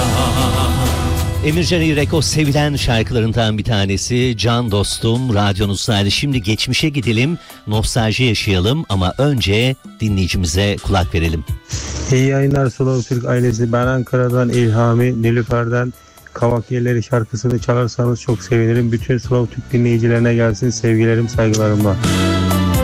Emircan İrek o sevilen şarkılarından bir tanesi. Can dostum, radyonuzdaydı. Şimdi geçmişe gidelim, nostalji yaşayalım ama önce dinleyicimize kulak verelim. İyi yayınlar Slow Türk ailesi. Ben Ankara'dan İlhami, Nilüfer'den Kavak Yerleri şarkısını çalarsanız çok sevinirim. Bütün Slow Türk dinleyicilerine gelsin sevgilerim, saygılarımla.